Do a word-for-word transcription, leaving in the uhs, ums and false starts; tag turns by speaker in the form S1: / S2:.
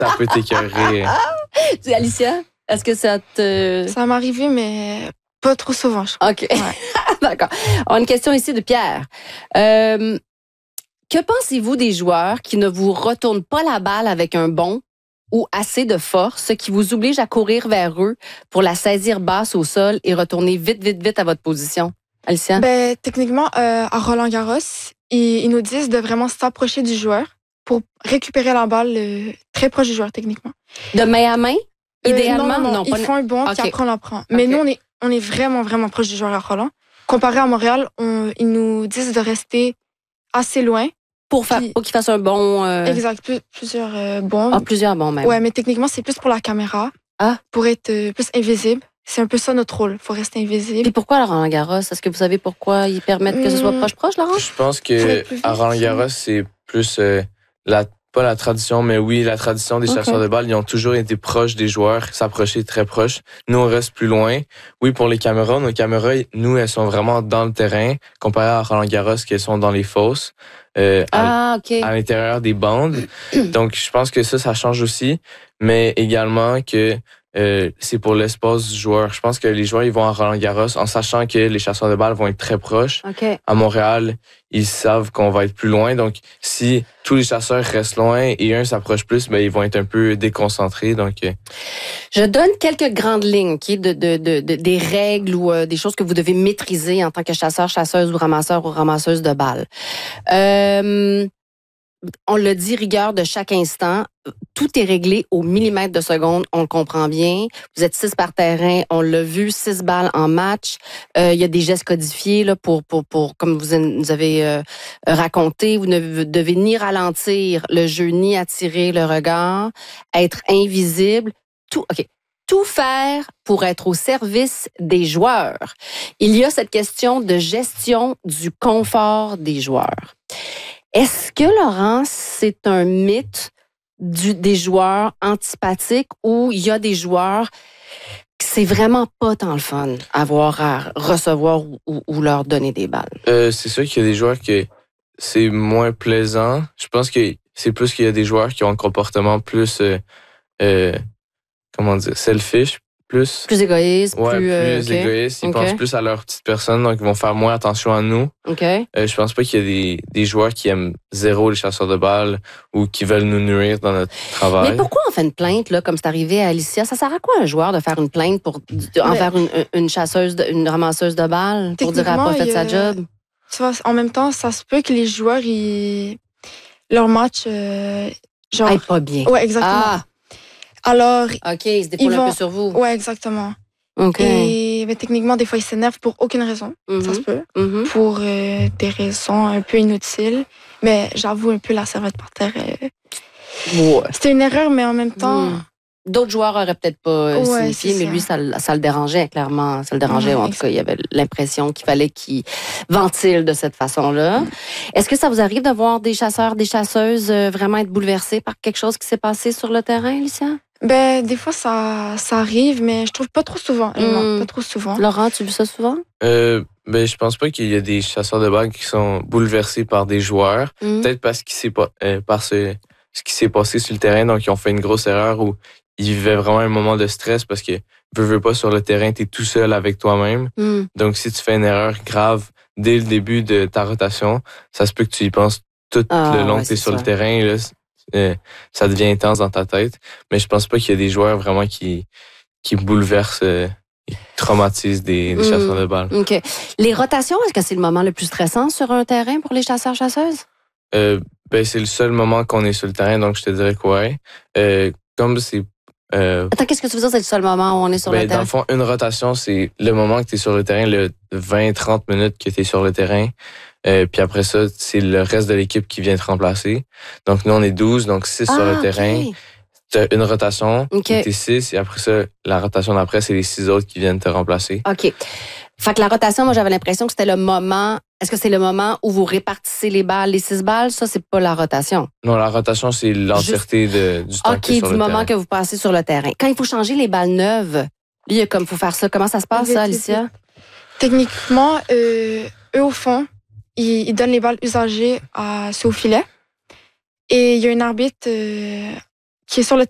S1: ça peut t'écœurer.
S2: Alicia, est-ce que ça te...
S3: Ça m'est arrivé, mais pas trop souvent, je crois.
S2: OK. Ouais. D'accord. On a une question ici de Pierre. Euh, que pensez-vous des joueurs qui ne vous retournent pas la balle avec un bond ou assez de force, ce qui vous oblige à courir vers eux pour la saisir basse au sol et retourner vite, vite, vite à votre position? Alicia?
S3: Ben, techniquement, euh, à Roland-Garros, ils, ils nous disent de vraiment s'approcher du joueur pour récupérer la balle euh, très proche du joueur, techniquement.
S2: De main à main?
S3: Euh,
S2: Idéalement?
S3: non, non, non.
S2: non
S3: ils font un bond,
S2: okay.
S3: puis après on en prend. Mais
S2: okay.
S3: nous, on est, on est vraiment, vraiment proche du joueur à Roland. Comparé à Montréal, on, ils nous disent de rester assez loin.
S2: Pour, fa- pour qu'il fasse un bon... Euh...
S3: Exact, plus, plusieurs euh, bons.
S2: Ah, plusieurs bons même.
S3: Ouais, mais techniquement, c'est plus pour la caméra.
S2: Ah.
S3: Pour être euh, plus invisible. C'est un peu ça notre rôle, il faut rester invisible.
S2: Et pourquoi Roland-Garros? Est-ce que vous savez pourquoi ils permettent que ce soit proche-proche, Laurent?
S1: Je pense que à Roland-Garros, c'est plus euh, la... pas la tradition, mais oui, la tradition des okay. chasseurs de balles. Ils ont toujours été proches des joueurs, s'approcher très proches. Nous, on reste plus loin. Oui, pour les caméras, nos caméras, nous, elles sont vraiment dans le terrain, comparé à Roland-Garros, qu'elles sont dans les fosses, euh,
S2: ah,
S1: à,
S2: okay.
S1: à l'intérieur des bandes. Donc, je pense que ça, ça change aussi, mais également que Euh, c'est pour l'espace du joueur. Je pense que les joueurs, ils vont à Roland-Garros en sachant que les chasseurs de balles vont être très proches.
S2: Okay.
S1: À Montréal, ils savent qu'on va être plus loin. Donc, si tous les chasseurs restent loin et un s'approche plus, ben, ils vont être un peu déconcentrés. Donc, euh...
S2: Je donne quelques grandes lignes okay, de, de, de, de, des règles ou euh, des choses que vous devez maîtriser en tant que chasseur, chasseuse ou ramasseur ou ramasseuse de balles. Euh... On le dit, rigueur de chaque instant. Tout est réglé au millimètre de seconde, on le comprend bien. Vous êtes six par terrain, on l'a vu, six balles en match. Euh, il y a des gestes codifiés là, pour, pour, pour, comme vous nous avez euh, raconté. Vous ne devez ni ralentir le jeu, ni attirer le regard, être invisible. Tout, OK. Tout faire pour être au service des joueurs. Il y a cette question de gestion du confort des joueurs. Est-ce que, Laurent, c'est un mythe du, des joueurs antipathiques ou il y a des joueurs que c'est vraiment pas tant le fun avoir à recevoir ou, ou, ou leur donner des balles?
S1: Euh, c'est sûr qu'il y a des joueurs que c'est moins plaisant. Je pense que c'est plus qu'il y a des joueurs qui ont un comportement plus, euh, euh, comment dire, selfish. Plus,
S2: plus égoïste,
S1: ouais,
S2: plus,
S1: plus
S2: euh, okay.
S1: égoïste. Ils
S2: okay.
S1: pensent plus à leur petite personne, donc ils vont faire moins attention à nous.
S2: Okay.
S1: Euh, je pense pas qu'il y a des, des joueurs qui aiment zéro les chasseurs de balles ou qui veulent nous nuire dans notre travail.
S2: Mais pourquoi on fait une plainte, là, comme c'est arrivé à Alicia? Ça sert à quoi un joueur de faire une plainte pour de, envers une, une chasseuse, de, une ramasseuse de balles pour dire qu'elle n'a pas fait sa job?
S3: Tu vois, en même temps, ça se peut que les joueurs, ils, leur match, euh, genre.
S2: Aille pas bien.
S3: Ouais, exactement.
S2: Ah.
S3: Alors,
S2: OK, ils se défoulent
S3: vont...
S2: un peu sur vous.
S3: Ouais, exactement.
S2: OK.
S3: Et mais techniquement, des fois, ils s'énervent pour aucune raison. Mm-hmm. Ça se peut.
S2: Mm-hmm.
S3: Pour euh, des raisons un peu inutiles. Mais j'avoue un peu la serviette par terre. Euh...
S2: Ouais.
S3: C'était une erreur, mais en même temps.
S2: Mm. D'autres joueurs auraient peut-être pas
S3: ouais,
S2: signifié, mais
S3: ça.
S2: lui, ça, ça le dérangeait, clairement. Ça le dérangeait. Ouais, en tout cas, il y avait l'impression qu'il fallait qu'il ventile de cette façon-là. Mm. Est-ce que ça vous arrive de voir des chasseurs, des chasseuses vraiment être bouleversés par quelque chose qui s'est passé sur le terrain, Alicia?
S3: Ben, des fois, ça, ça arrive, mais je trouve pas trop souvent. Mm. Non, pas trop souvent.
S2: Laurent, tu vis ça souvent?
S1: Euh, ben, je pense pas qu'il y a des chasseurs de balles qui sont bouleversés par des joueurs. Mm. Peut-être parce qu'il s'est pas, euh, par ce, ce qui s'est passé sur le terrain, donc ils ont fait une grosse erreur où ils vivaient vraiment un moment de stress parce que, veux, veux pas, sur le terrain, t'es tout seul avec toi-même.
S2: Mm.
S1: Donc, si tu fais une erreur grave dès le début de ta rotation, ça se peut que tu y penses tout
S2: ah,
S1: le long
S2: ouais,
S1: que t'es sur
S2: ça.
S1: le terrain, là. Euh, ça devient intense dans ta tête. Mais je pense pas qu'il y a des joueurs vraiment qui, qui bouleversent euh, et traumatisent des, des mmh. chasseurs de balles.
S2: OK. Les rotations, est-ce que c'est le moment le plus stressant sur un terrain pour les chasseurs-chasseuses?
S1: Euh, ben, c'est le seul moment qu'on est sur le terrain, donc je te dirais que ouais. Euh, comme c'est... Euh,
S2: Attends, qu'est-ce que tu veux dire, c'est le seul moment où on est sur
S1: ben,
S2: le terrain?
S1: Dans le fond, une rotation, c'est le moment que tu es sur le terrain, le vingt à trente minutes que tu es sur le terrain. Euh, puis après ça, c'est le reste de l'équipe qui vient te remplacer. Donc, nous, on est douze, donc six
S2: ah,
S1: sur le terrain.
S2: Okay.
S1: Tu as une rotation,
S2: okay.
S1: tu es six, et après ça, la rotation d'après, c'est les six autres qui viennent te remplacer.
S2: OK. Fait que la rotation, moi, j'avais l'impression que c'était le moment... Est-ce que c'est le moment où vous répartissez les balles, les six balles? Ça, c'est pas la rotation.
S1: Non, la rotation, c'est l'entièreté de, du temps
S2: OK,
S1: que sur
S2: du
S1: le
S2: moment
S1: terrain.
S2: que vous passez sur le terrain. Quand il faut changer les balles neuves, il y a comme, faut faire ça. Comment ça se passe,
S3: vite,
S2: ça, Alicia?
S3: Vite. Techniquement, euh, eux, au fond, ils, ils donnent les balles usagées à ceux au filet. Et il y a un arbitre euh, qui est sur le